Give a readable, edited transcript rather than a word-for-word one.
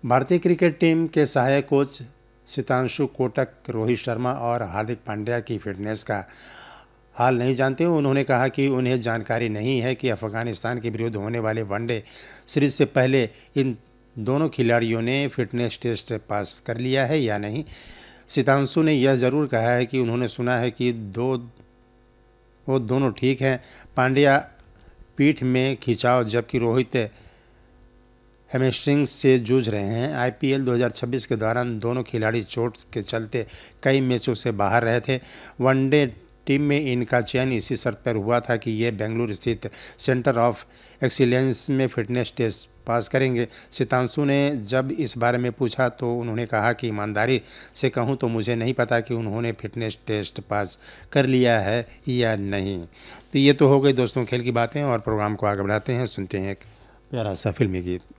भारतीय cricket team के सहायक कोच सितांशु कोटक रोहित शर्मा और हार्दिक पांड्या की फिटनेस का हाल नहीं जानते। उन्होंने कहा कि उन्हें जानकारी नहीं है कि अफगानिस्तान के विरुद्ध होने वाले वनडे सीरीज से पहले इन दोनों खिलाड़ियों ने फिटनेस टेस्ट पास कर लिया है या नहीं। सितांशु ने यह ज़रूर कहा है कि उन्होंने सुना है कि वो दोनों ठीक हैं। पांड्या पीठ में खिंचाव जबकि रोहित हैमस्ट्रिंग से जूझ रहे हैं। आईपीएल 2026 के दौरान दोनों खिलाड़ी चोट के चलते कई मैचों से बाहर रहे थे। वनडे टीम में इनका चयन इसी शर्त पर हुआ था कि ये बेंगलुरु स्थित सेंटर ऑफ एक्सीलेंस में फिटनेस टेस्ट पास करेंगे। सितांशु ने जब इस बारे में पूछा तो उन्होंने कहा कि ईमानदारी से कहूं तो मुझे नहीं पता कि उन्होंने फिटनेस टेस्ट पास कर लिया है या नहीं। तो ये तो हो गई दोस्तों खेल की बातें, और प्रोग्राम को आगे बढ़ाते हैं, सुनते हैं एक प्यारा सा फिल्मी गीत।